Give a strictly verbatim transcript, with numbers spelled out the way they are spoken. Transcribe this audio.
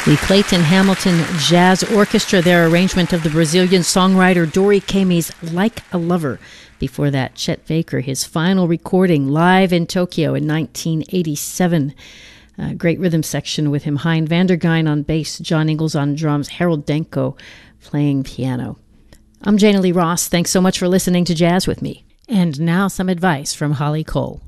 The Clayton Hamilton Jazz Orchestra, their arrangement of the Brazilian songwriter Dori Caymmi's Like a Lover. Before that, Chet Baker, his final recording live in Tokyo in nineteen eighty-seven. A great rhythm section with him, Hein Vandergein on bass, John Ingalls on drums, Harold Denko playing piano. I'm Jana Lee Ross. Thanks so much for listening to Jazz with me. And now some advice from Holly Cole.